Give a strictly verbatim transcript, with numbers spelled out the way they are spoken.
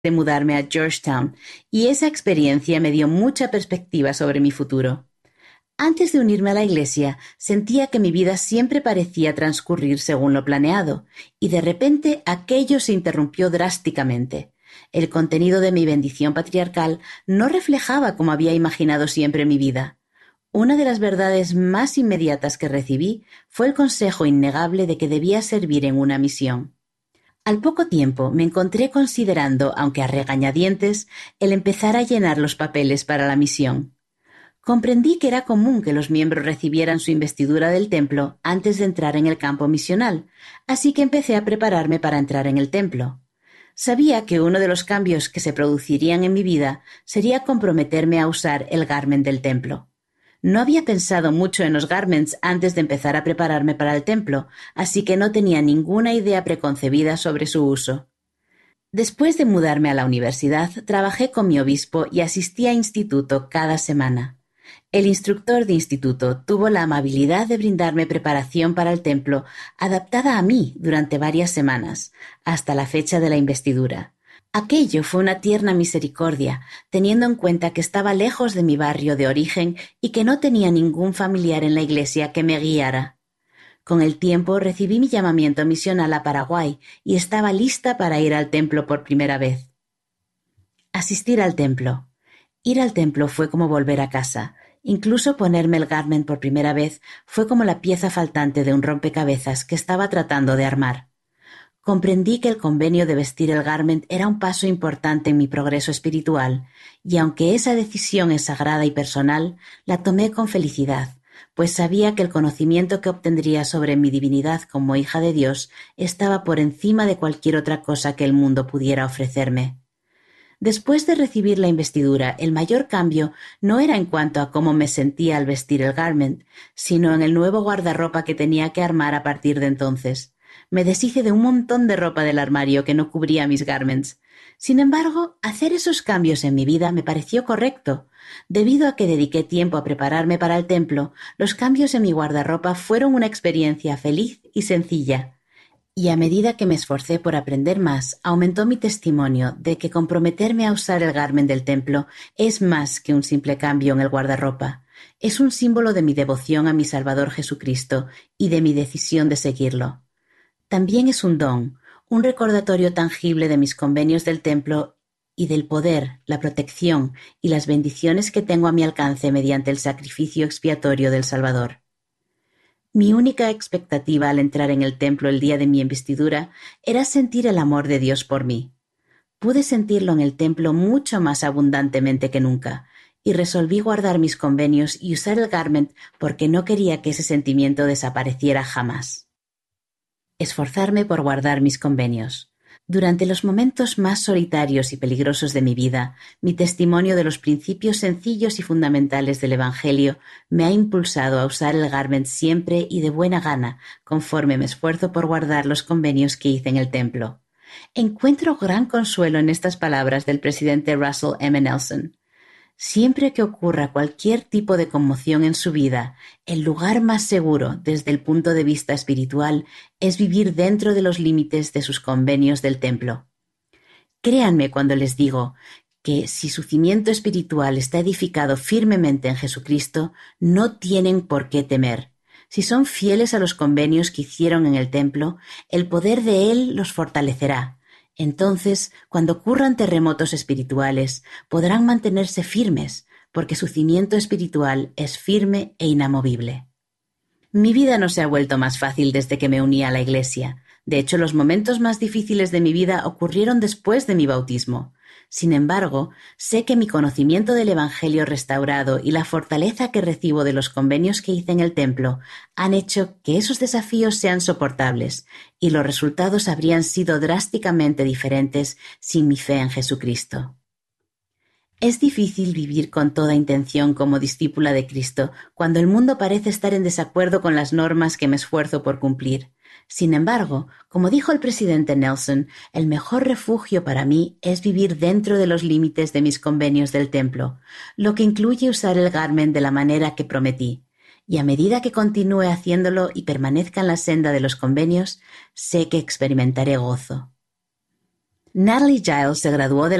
de mudarme a Georgetown, y esa experiencia me dio mucha perspectiva sobre mi futuro. Antes de unirme a la iglesia, sentía que mi vida siempre parecía transcurrir según lo planeado, y de repente aquello se interrumpió drásticamente. El contenido de mi bendición patriarcal no reflejaba como había imaginado siempre mi vida. Una de las verdades más inmediatas que recibí fue el consejo innegable de que debía servir en una misión. Al poco tiempo me encontré considerando, aunque a regañadientes, el empezar a llenar los papeles para la misión. Comprendí que era común que los miembros recibieran su investidura del templo antes de entrar en el campo misional, así que empecé a prepararme para entrar en el templo. Sabía que uno de los cambios que se producirían en mi vida sería comprometerme a usar el garment del templo. No había pensado mucho en los garments antes de empezar a prepararme para el templo, así que no tenía ninguna idea preconcebida sobre su uso. Después de mudarme a la universidad, trabajé con mi obispo y asistí a instituto cada semana. El instructor de instituto tuvo la amabilidad de brindarme preparación para el templo adaptada a mí durante varias semanas, hasta la fecha de la investidura. Aquello fue una tierna misericordia, teniendo en cuenta que estaba lejos de mi barrio de origen y que no tenía ningún familiar en la iglesia que me guiara. Con el tiempo recibí mi llamamiento misional a Paraguay y estaba lista para ir al templo por primera vez. Asistir al templo. Ir al templo fue como volver a casa. Incluso ponerme el garment por primera vez fue como la pieza faltante de un rompecabezas que estaba tratando de armar. Comprendí que el convenio de vestir el garment era un paso importante en mi progreso espiritual, y aunque esa decisión es sagrada y personal, la tomé con felicidad, pues sabía que el conocimiento que obtendría sobre mi divinidad como hija de Dios estaba por encima de cualquier otra cosa que el mundo pudiera ofrecerme. Después de recibir la investidura, el mayor cambio no era en cuanto a cómo me sentía al vestir el garment, sino en el nuevo guardarropa que tenía que armar a partir de entonces. Me deshice de un montón de ropa del armario que no cubría mis garments. Sin embargo, hacer esos cambios en mi vida me pareció correcto. Debido a que dediqué tiempo a prepararme para el templo, los cambios en mi guardarropa fueron una experiencia feliz y sencilla. Y a medida que me esforcé por aprender más, aumentó mi testimonio de que comprometerme a usar el garment del templo es más que un simple cambio en el guardarropa. Es un símbolo de mi devoción a mi Salvador Jesucristo y de mi decisión de seguirlo. También es un don, un recordatorio tangible de mis convenios del templo y del poder, la protección y las bendiciones que tengo a mi alcance mediante el sacrificio expiatorio del Salvador. Mi única expectativa al entrar en el templo el día de mi investidura era sentir el amor de Dios por mí. Pude sentirlo en el templo mucho más abundantemente que nunca, y resolví guardar mis convenios y usar el garment porque no quería que ese sentimiento desapareciera jamás. Esforzarme por guardar mis convenios. Durante los momentos más solitarios y peligrosos de mi vida, mi testimonio de los principios sencillos y fundamentales del Evangelio me ha impulsado a usar el garment siempre y de buena gana, conforme me esfuerzo por guardar los convenios que hice en el templo. Encuentro gran consuelo en estas palabras del presidente Russell M. Nelson. Siempre que ocurra cualquier tipo de conmoción en su vida, el lugar más seguro desde el punto de vista espiritual es vivir dentro de los límites de sus convenios del templo. Créanme cuando les digo que si su cimiento espiritual está edificado firmemente en Jesucristo, no tienen por qué temer. Si son fieles a los convenios que hicieron en el templo, el poder de Él los fortalecerá. Entonces, cuando ocurran terremotos espirituales, podrán mantenerse firmes, porque su cimiento espiritual es firme e inamovible. Mi vida no se ha vuelto más fácil desde que me uní a la iglesia. De hecho, los momentos más difíciles de mi vida ocurrieron después de mi bautismo. Sin embargo, sé que mi conocimiento del Evangelio restaurado y la fortaleza que recibo de los convenios que hice en el templo han hecho que esos desafíos sean soportables, y los resultados habrían sido drásticamente diferentes sin mi fe en Jesucristo. Es difícil vivir con toda intención como discípula de Cristo cuando el mundo parece estar en desacuerdo con las normas que me esfuerzo por cumplir. Sin embargo, como dijo el presidente Nelson, el mejor refugio para mí es vivir dentro de los límites de mis convenios del templo, lo que incluye usar el garment de la manera que prometí. Y a medida que continúe haciéndolo y permanezca en la senda de los convenios, sé que experimentaré gozo. Natalie Giles se graduó de